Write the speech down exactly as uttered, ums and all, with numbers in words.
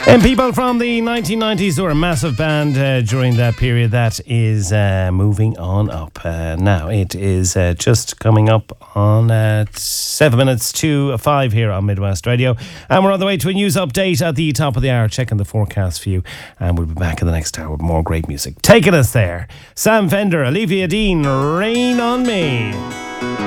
And people from the nineteen nineties who were a massive band uh, during that period, that is uh, moving on up. Uh, now, it is uh, just coming up on uh, seven minutes to five here on Midwest Radio. And we're on the way to a news update at the top of the hour, checking the forecast for you. And we'll be back in the next hour with more great music. Taking us there, Sam Fender, Olivia Dean, Rain on Me.